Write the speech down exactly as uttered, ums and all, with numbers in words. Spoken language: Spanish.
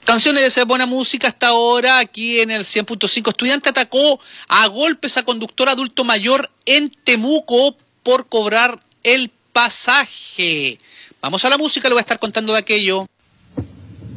Canciones de buena música hasta ahora, aquí en el cien punto cinco. Estudiante atacó a golpes a conductor adulto mayor en Temuco por cobrar el pasaje. Vamos a la música, le voy a estar contando de aquello.